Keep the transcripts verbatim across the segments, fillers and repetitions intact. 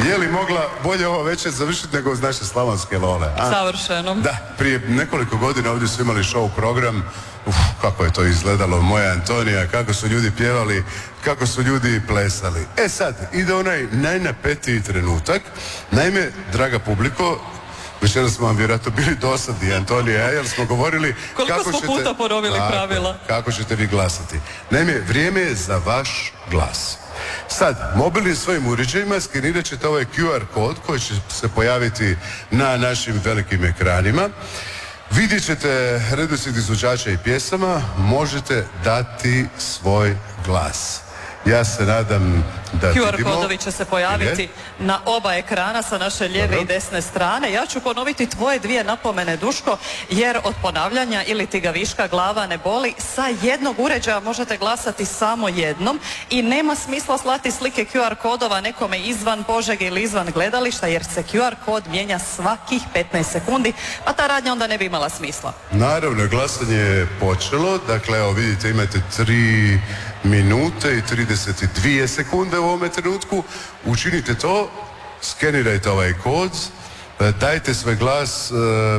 Je li mogla bolje ova večer završiti nego uz naše slavonske lole? A? Savršeno. Da, prije nekoliko godina ovdje su imali show program. Uf, kako je to izgledalo, moja Antonija, kako su ljudi pjevali, kako su ljudi plesali. E sad, ide onaj najnapetiji trenutak. Naime, draga publiko, večeras smo vam vjerojatno bili dosadni, Antonija, jer smo govorili koliko kako smo ćete, puta ponovili tako, pravila. kako ćete vi glasati. Naime, vrijeme je za vaš glas. Sad, mobilnim svojim uređajima skenirat ćete ovaj Q R kod koji će se pojaviti na našim velikim ekranima. Vidjet ćete redoslijed izvođača i pjesama, možete dati svoj glas. Ja se nadam da vidimo. Q R kodovi će se pojaviti na oba ekrana sa naše lijeve Dobro. i desne strane. Ja ću ponoviti tvoje dvije napomene, Duško, jer od ponavljanja ili ti ga viška glava ne boli. Sa jednog uređaja možete glasati samo jednom i nema smisla slati slike Q R kodova nekome izvan Požege ili izvan gledališta, jer se Q R kod mijenja svakih petnaest sekundi, pa ta radnja onda ne bi imala smisla. Naravno, glasanje je počelo. Dakle, evo vidite, imate tri minute i trideset dvije sekunde u ovome trenutku. Učinite to, skenirajte ovaj kod, dajte svoj glas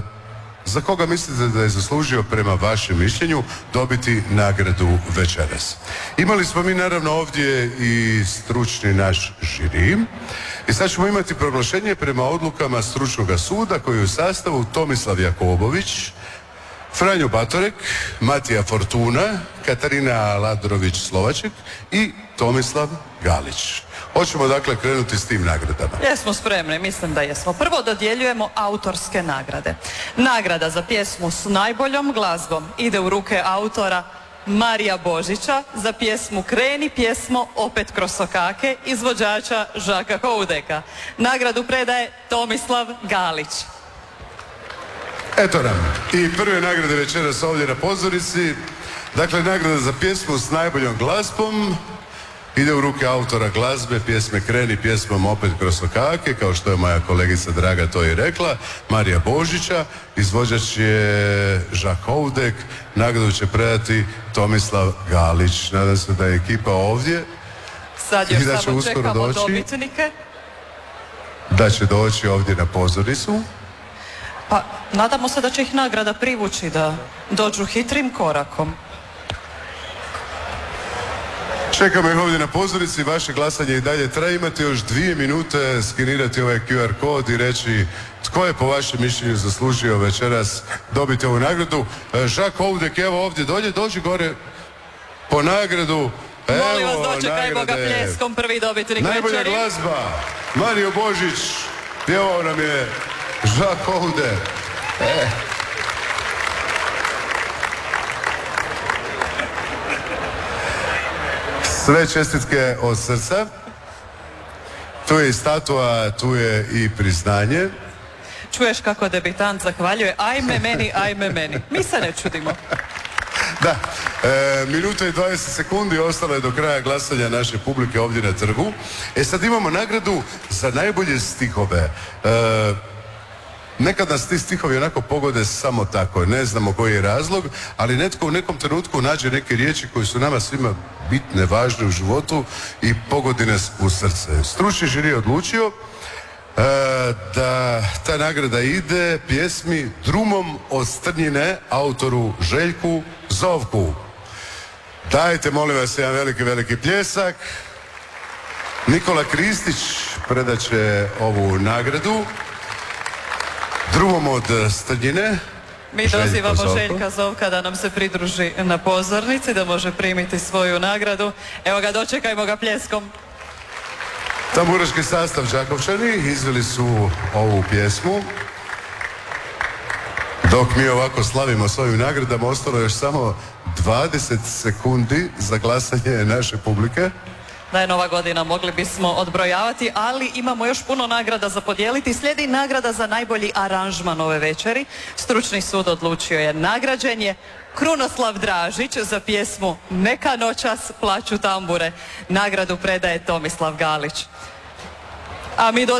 za koga mislite da je zaslužio prema vašem mišljenju dobiti nagradu večeras. Imali smo mi naravno ovdje i stručni naš žiri i sad ćemo imati proglašenje prema odlukama stručnog suda koji je u sastavu Tomislav Jakobović, Franjo Batorek, Matija Fortuna, Katarina Ladrović-Slovaček i Tomislav Galić. Hoćemo dakle krenuti s tim nagradama. Jesmo spremni, mislim da jesmo. Prvo dodjeljujemo autorske nagrade. Nagrada za pjesmu s najboljom glazbom ide u ruke autora Marija Božića, za pjesmu Kreni pjesmo opet kroz sokake izvođača Žaka Houdeka. Nagradu predaje Tomislav Galić. Eto nam i prve nagrade večeras ovdje na pozornici. Dakle, nagrada za pjesmu s najboljom glazbom ide u ruke autora glazbe, pjesme Kreni pjesmom opet kroz sokake, kao što je moja kolegica draga to i rekla, Marija Božića. Izvođač je Žak Houdek. Nagradu će predati Tomislav Galić. Nadam se da je ekipa ovdje. Sad još i da će samo uskoro čekamo doći, dobitnike. Da će doći ovdje na pozornicu. Pa, nadamo se da će ih nagrada privući da dođu hitrim korakom. Čekamo ih ovdje na pozornici, vaše glasanje i dalje traje. Imate još dvije minute skenirati ovaj Q R kod i reći tko je po vašem mišljenju zaslužio večeras dobiti ovu nagradu. Žak Houdek, evo ovdje dolje, dođi gore po nagradu. Evo, molim vas, dočekajmo ga pljeskom, prvi dobitnik večeri. Najbolja glazba, Mario Božić, pjevao nam je Žak Houdek. E. Sve čestitke od srca. Tu je i statua, tu je i priznanje. Čuješ kako debitant zahvaljuje, ajme meni, ajme meni. Mi se ne čudimo. Da, e, minuta i dvadeset sekundi ostalo je do kraja glasanja naše publike ovdje na trgu. E sad imamo nagradu za najbolje stihove. E, Nekad nas ti stihovi onako pogode samo tako, ne znamo koji je razlog, ali netko u nekom trenutku nađe neke riječi koje su nama svima bitne, važne u životu i pogodi nas u srce. Stručni žiri je odlučio e, da ta nagrada ide pjesmi Drumom od Strnjine, autoru Željku Zovku. Dajte molim vas jedan veliki, veliki pljesak. Nikola Kristić predat će ovu nagradu. Drumom od Strnjine. Mi dozivamo Željka Zovka da nam se pridruži na pozornici, da može primiti svoju nagradu. Evo ga, dočekajmo ga pljeskom. Tamburaški sastav Đakovčani izveli su ovu pjesmu. Dok mi ovako slavimo s ovim nagradama, ostalo još samo dvadeset sekundi za glasanje naše publike. Da je nova godina, mogli bismo odbrojavati, ali imamo još puno nagrada za podijeliti. Slijedi nagrada za najbolji aranžman ove večeri. Stručni sud odlučio je, nagrađen je Krunoslav Dražić za pjesmu Neka noćas plaću tambure. Nagradu predaje Tomislav Galić. A mi